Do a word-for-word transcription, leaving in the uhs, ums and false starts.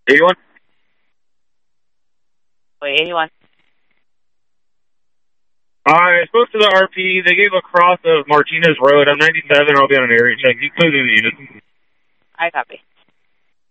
eighty-one? Wait, eighty-one. I spoke to the R P. They gave a cross of Martinez Road. I'm ninety-seven. I'll be on an area check. You clearly need it. I copy.